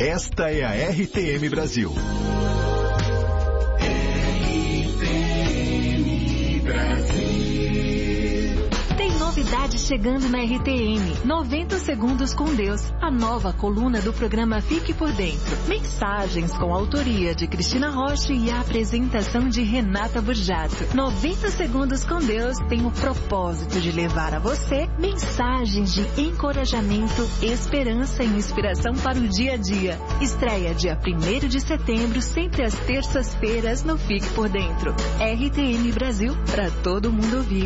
Esta é a RTM Brasil. Novidade chegando na RTM. 90 Segundos com Deus. A nova coluna do programa Fique por Dentro. Mensagens com a autoria de Cristina Rocha e a apresentação de Renata Burjato. 90 Segundos com Deus tem o propósito de levar a você mensagens de encorajamento, esperança e inspiração para o dia a dia. Estreia dia 1º de setembro, sempre às terças-feiras no Fique por Dentro. RTM Brasil, para todo mundo ouvir.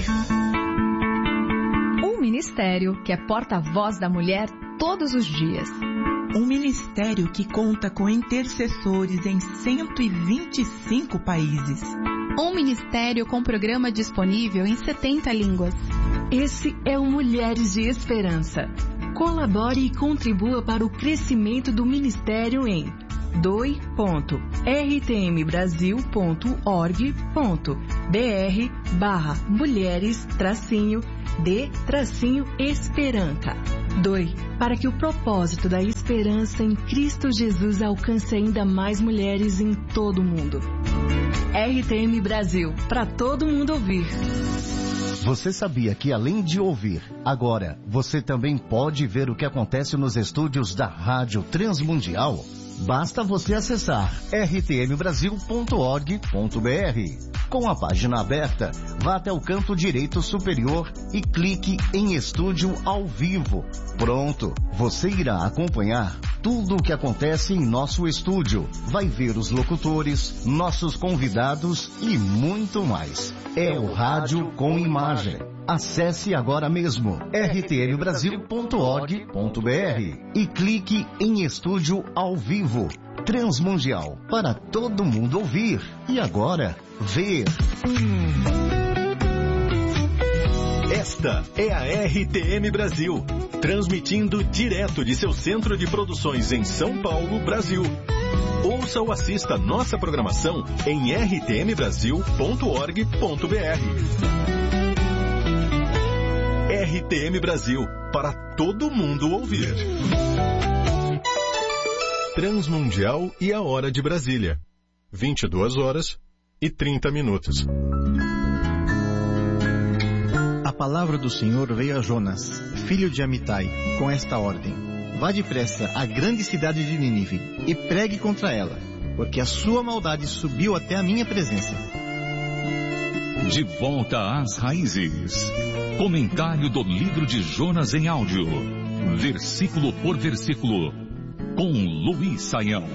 Ministério que é porta-voz da mulher todos os dias. Um ministério que conta com intercessores em 125 países. Um ministério com programa disponível em 70 línguas. Esse é o Mulheres de Esperança. Colabore e contribua para o crescimento do ministério em doi.rtmbrasil.org.br/mulheres-de-esperança. Doe para que o propósito da esperança em Cristo Jesus alcance ainda mais mulheres em todo o mundo. RTM Brasil, para todo mundo ouvir. Você sabia que além de ouvir, agora você também pode ver o que acontece nos estúdios da Rádio Transmundial? Basta você acessar rtmbrasil.org.br. Com a página aberta, vá até o canto direito superior e clique em Estúdio ao Vivo. Pronto, você irá acompanhar tudo o que acontece em nosso estúdio. Vai ver os locutores, nossos convidados e muito mais. É o rádio com imagem. Acesse agora mesmo rtmbrasil.org.br e clique em Estúdio ao Vivo. Transmundial, para todo mundo ouvir e agora ver. Esta é a RTM Brasil, transmitindo direto de seu centro de produções em São Paulo, Brasil. Ouça ou assista nossa programação em rtmbrasil.org.br. RTM Brasil, para todo mundo ouvir. Transmundial e a hora de Brasília. 22h30. A palavra do Senhor veio a Jonas, filho de Amitai, com esta ordem: vá depressa à grande cidade de Nínive e pregue contra ela, porque a sua maldade subiu até a minha presença. De volta às raízes. Comentário do livro de Jonas em áudio, versículo por versículo, com Luiz Saião.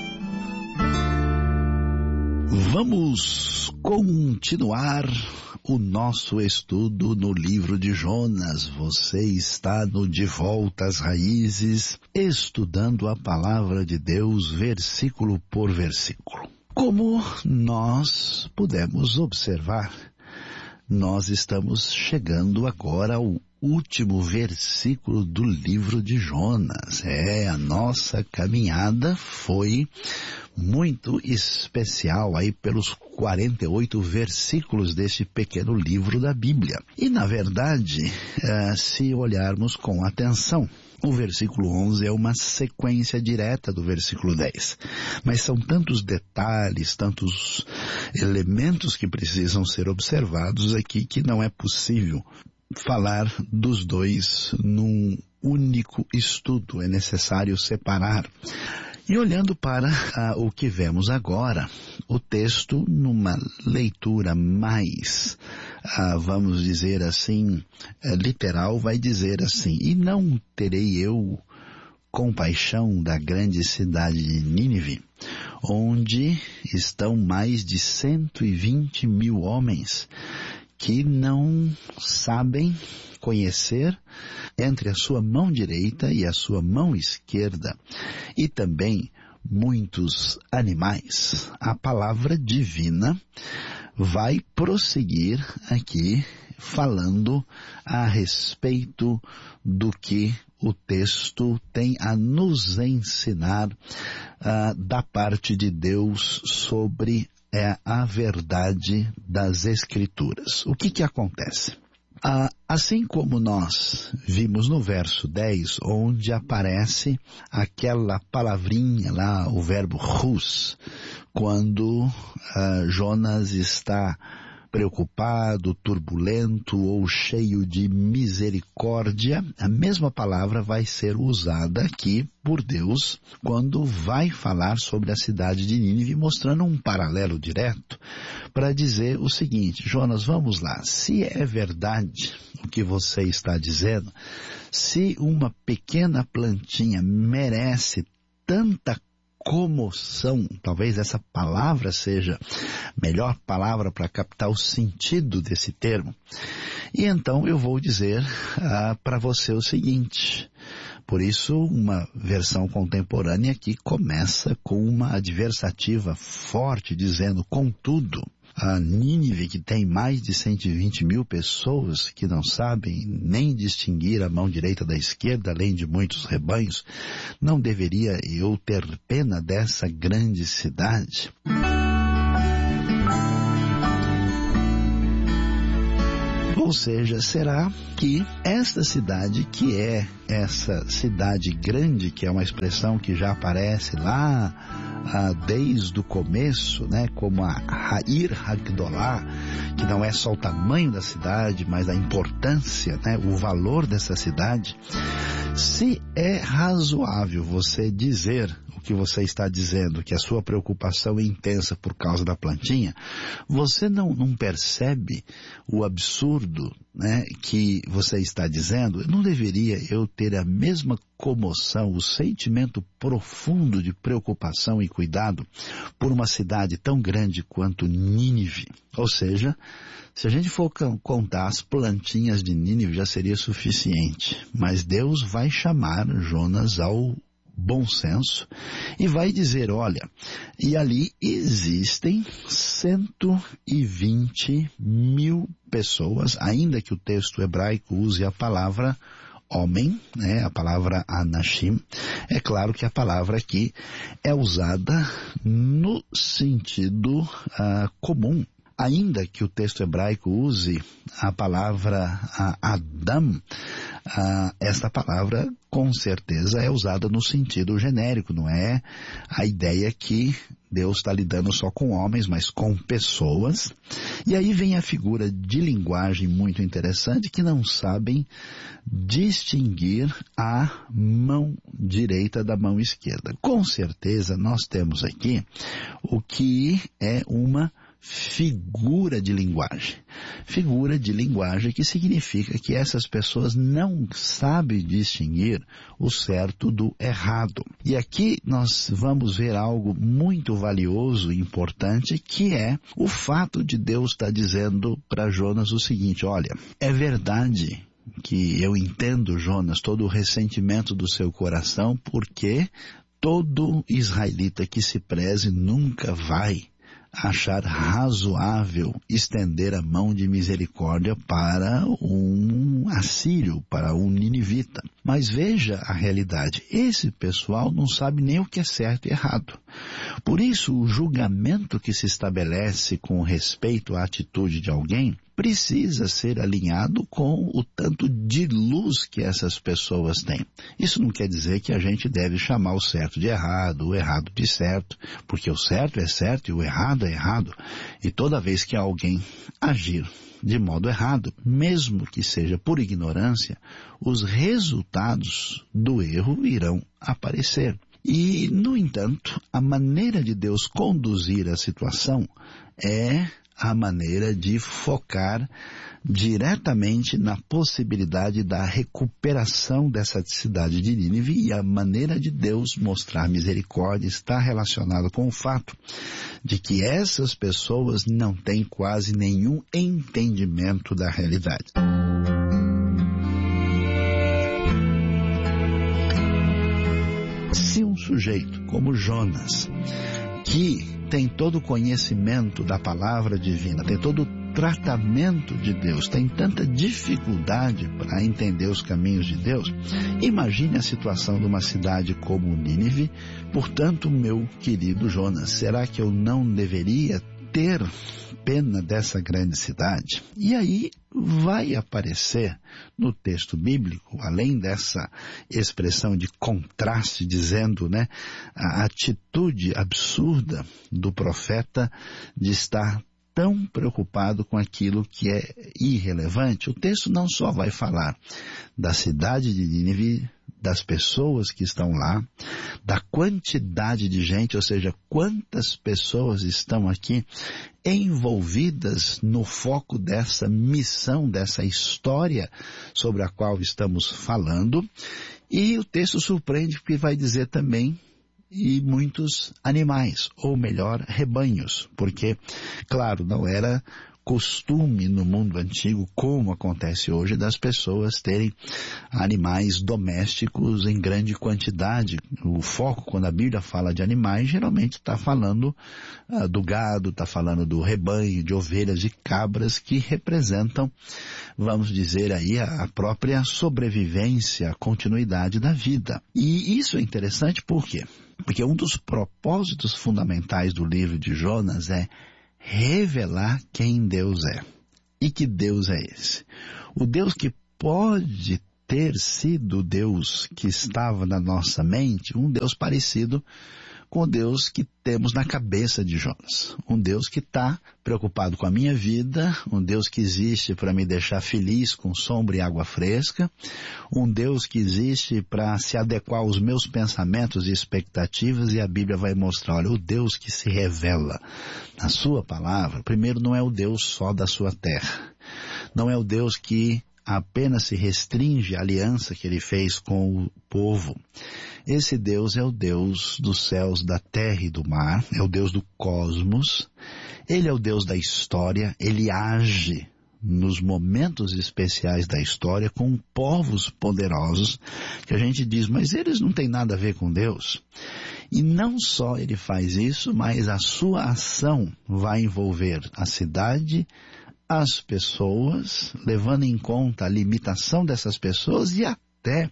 Vamos continuar o nosso estudo no livro de Jonas. Você está no De Volta às Raízes, estudando a palavra de Deus, versículo por versículo. Como nós pudemos observar, nós estamos chegando agora ao último versículo do livro de Jonas. A nossa caminhada foi muito especial aí pelos 48 versículos deste pequeno livro da Bíblia. E na verdade, se olharmos com atenção, o versículo 11 é uma sequência direta do versículo 10. Mas são tantos detalhes, tantos elementos que precisam ser observados aqui que não é possível falar dos dois num único estudo. É necessário separar. E olhando para o que vemos agora, o texto numa leitura mais, vamos dizer assim, literal, vai dizer assim: e não terei eu compaixão da grande cidade de Nínive, onde estão mais de 120 mil homens que não sabem conhecer entre a sua mão direita e a sua mão esquerda, e também muitos animais. A palavra divina vai prosseguir aqui falando a respeito do que o texto tem a nos ensinar da parte de Deus sobre a verdade das Escrituras. O que acontece? Assim como nós vimos no verso 10, onde aparece aquela palavrinha lá, o verbo hus, quando Jonas está preocupado, turbulento ou cheio de misericórdia, a mesma palavra vai ser usada aqui por Deus quando vai falar sobre a cidade de Nínive, mostrando um paralelo direto para dizer o seguinte: Jonas, vamos lá, se é verdade o que você está dizendo, se uma pequena plantinha merece tanta comoção, talvez essa palavra seja a melhor palavra para captar o sentido desse termo. E então eu vou dizer para você o seguinte: por isso uma versão contemporânea aqui começa com uma adversativa forte, dizendo: contudo, a Nínive, que tem mais de 120 mil pessoas que não sabem nem distinguir a mão direita da esquerda, além de muitos rebanhos, não deveria eu ter pena dessa grande cidade? Ou seja, será que esta cidade, que é essa cidade grande, que é uma expressão que já aparece lá desde o começo, né, como a Ha'ir Hagdolah, que não é só o tamanho da cidade, mas a importância, né, o valor dessa cidade, se é razoável você dizer o que você está dizendo, que a sua preocupação é intensa por causa da plantinha, você não percebe o absurdo, né, que você está dizendo? Não deveria eu ter a mesma comoção, o sentimento profundo de preocupação e cuidado por uma cidade tão grande quanto Nínive? Ou seja, se a gente for contar as plantinhas de Nínive já seria suficiente, mas Deus vai chamar Jonas ao bom senso e vai dizer: olha, e ali existem 120 mil pessoas, ainda que o texto hebraico use a palavra homem, né, a palavra anashim. É claro que a palavra aqui é usada no sentido comum. Ainda que o texto hebraico use a palavra Adam, esta palavra com certeza é usada no sentido genérico, não é a ideia que Deus está lidando só com homens, mas com pessoas. E aí vem a figura de linguagem muito interessante, que não sabem distinguir a mão direita da mão esquerda. Com certeza nós temos aqui o que é uma figura de linguagem. Figura de linguagem que significa que essas pessoas não sabem distinguir o certo do errado. E aqui nós vamos ver algo muito valioso e importante, que é o fato de Deus estar dizendo para Jonas o seguinte: olha, é verdade que eu entendo, Jonas, todo o ressentimento do seu coração, porque todo israelita que se preze nunca vai achar razoável estender a mão de misericórdia para um assírio, para um ninivita. Mas veja a realidade: esse pessoal não sabe nem o que é certo e errado. Por isso, o julgamento que se estabelece com respeito à atitude de alguém precisa ser alinhado com o tanto de luz que essas pessoas têm. Isso não quer dizer que a gente deve chamar o certo de errado, o errado de certo, porque o certo é certo e o errado é errado. E toda vez que alguém agir de modo errado, mesmo que seja por ignorância, os resultados do erro irão aparecer. E, no entanto, a maneira de Deus conduzir a situação é a maneira de focar diretamente na possibilidade da recuperação dessa cidade de Nínive, e a maneira de Deus mostrar misericórdia está relacionada com o fato de que essas pessoas não têm quase nenhum entendimento da realidade. Se um sujeito como Jonas, que tem todo o conhecimento da palavra divina, tem todo o tratamento de Deus, tem tanta dificuldade para entender os caminhos de Deus, imagine a situação de uma cidade como Nínive. Portanto, meu querido Jonas, será que eu não deveria ter pena dessa grande cidade. E aí vai aparecer no texto bíblico, além dessa expressão de contraste, dizendo, né, a atitude absurda do profeta de estar tão preocupado com aquilo que é irrelevante. O texto não só vai falar da cidade de Nínive, das pessoas que estão lá, da quantidade de gente, ou seja, quantas pessoas estão aqui envolvidas no foco dessa missão, dessa história sobre a qual estamos falando. E o texto surpreende porque vai dizer também e muitos animais, ou melhor, rebanhos, porque, claro, não era costume no mundo antigo, como acontece hoje, das pessoas terem animais domésticos em grande quantidade. O foco, quando a Bíblia fala de animais, geralmente está falando do gado, está falando do rebanho, de ovelhas e cabras, que representam, vamos dizer aí, a própria sobrevivência, a continuidade da vida. E isso é interessante por quê? Porque um dos propósitos fundamentais do livro de Jonas é revelar quem Deus é. E que Deus é esse? O Deus que pode ter sido o Deus que estava na nossa mente, um Deus parecido com o Deus que temos na cabeça de Jonas. Um Deus que está preocupado com a minha vida, um Deus que existe para me deixar feliz com sombra e água fresca, um Deus que existe para se adequar aos meus pensamentos e expectativas, e a Bíblia vai mostrar, olha, o Deus que se revela na sua palavra, primeiro não é o Deus só da sua terra, não é o Deus que apenas se restringe à aliança que ele fez com o povo. Esse Deus é o Deus dos céus, da terra e do mar, é o Deus do cosmos, ele é o Deus da história, ele age nos momentos especiais da história com povos poderosos, que a gente diz, mas eles não têm nada a ver com Deus. E não só ele faz isso, mas a sua ação vai envolver a cidade, as pessoas, levando em conta a limitação dessas pessoas, e até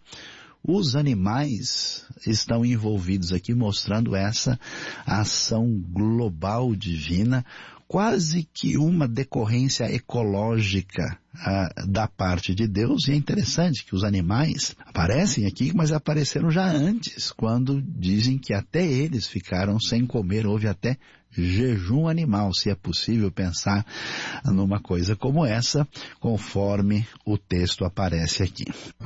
os animais estão envolvidos aqui, mostrando essa ação global divina, quase que uma decorrência ecológica da parte de Deus. E é interessante que os animais aparecem aqui, mas apareceram já antes, quando dizem que até eles ficaram sem comer, houve até jejum animal, se é possível pensar numa coisa como essa, conforme o texto aparece aqui.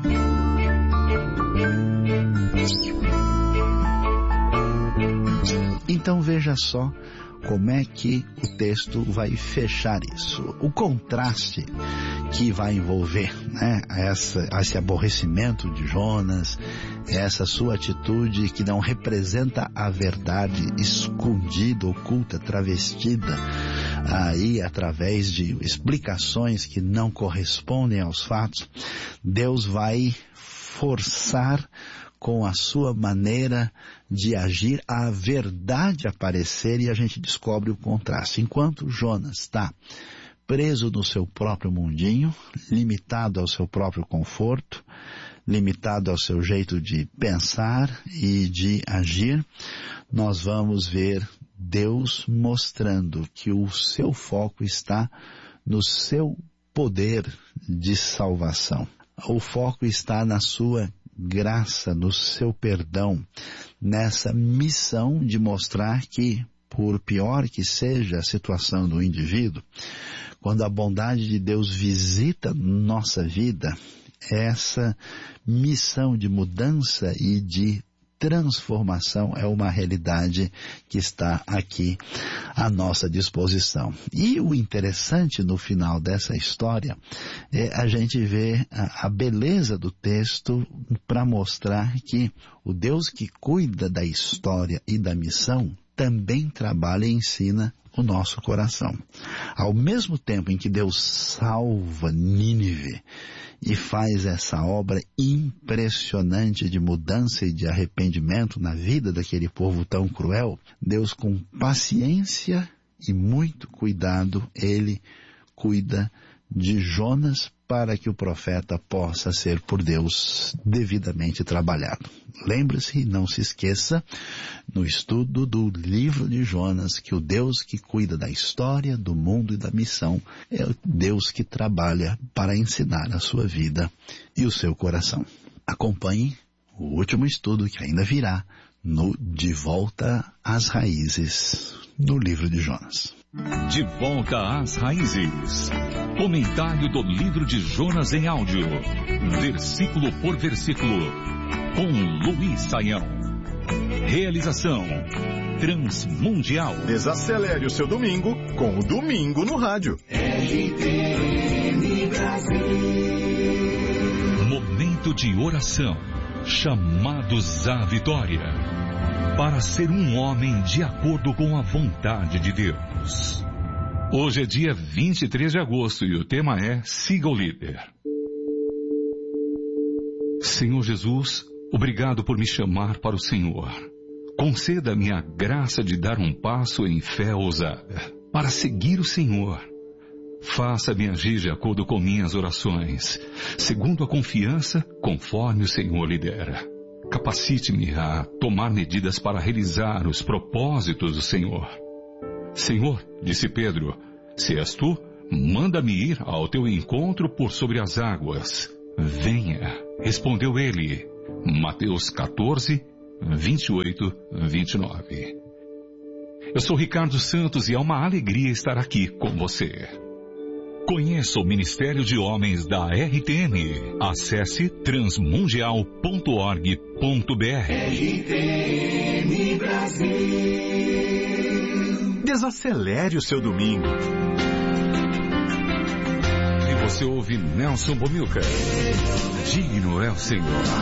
Então veja só como é que o texto vai fechar isso. O contraste que vai envolver, né, esse aborrecimento de Jonas, essa sua atitude que não representa a verdade escondida, oculta, travestida, aí através de explicações que não correspondem aos fatos, Deus vai forçar com a sua maneira de agir, a verdade aparecer, e a gente descobre o contraste. Enquanto Jonas está preso no seu próprio mundinho, limitado ao seu próprio conforto, limitado ao seu jeito de pensar e de agir, nós vamos ver Deus mostrando que o seu foco está no seu poder de salvação. O foco está na sua graça, no seu perdão, nessa missão de mostrar que, por pior que seja a situação do indivíduo, quando a bondade de Deus visita nossa vida, essa missão de mudança e de transformação é uma realidade que está aqui à nossa disposição. E o interessante no final dessa história é a gente ver a beleza do texto para mostrar que o Deus que cuida da história e da missão também trabalha e ensina o nosso coração. Ao mesmo tempo em que Deus salva Nínive e faz essa obra impressionante de mudança e de arrependimento na vida daquele povo tão cruel, Deus, com paciência e muito cuidado, ele cuida de Jonas para que o profeta possa ser por Deus devidamente trabalhado. Lembre-se e não se esqueça, no estudo do livro de Jonas, que o Deus que cuida da história, do mundo e da missão é o Deus que trabalha para ensinar a sua vida e o seu coração. Acompanhe o último estudo que ainda virá no De Volta às Raízes, no livro de Jonas. De Volta às Raízes. Comentário do livro de Jonas em áudio, versículo por versículo, com Luiz Saião. Realização Transmundial. Desacelere o seu domingo com o Domingo no Rádio. RTM Brasil. Momento de oração. Chamados à vitória. Para ser um homem de acordo com a vontade de Deus. Hoje é dia 23 de agosto e o tema é Siga o Líder. Senhor Jesus, obrigado por me chamar para o Senhor. Conceda-me a graça de dar um passo em fé ousada para seguir o Senhor. Faça-me agir de acordo com minhas orações, segundo a confiança, conforme o Senhor lidera. Capacite-me a tomar medidas para realizar os propósitos do Senhor. Senhor, disse Pedro, se és tu, manda-me ir ao teu encontro por sobre as águas. Venha, respondeu ele. Mateus 14, 28, 29. Eu sou Ricardo Santos e é uma alegria estar aqui com você. Conheça o Ministério de Homens da RTM. Acesse transmundial.org.br. RTM Brasil. Desacelere o seu domingo. E você ouve Nelson Bomilcar. Digno é o Senhor.